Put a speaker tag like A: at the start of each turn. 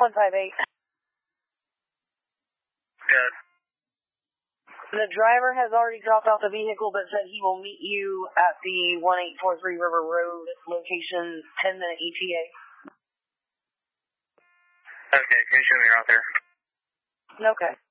A: 158.
B: Good.
A: The driver has already dropped off the vehicle but said he will meet you at the 1843 River Road location, 10-minute ETA.
B: Okay, can you show me around there?
A: Okay.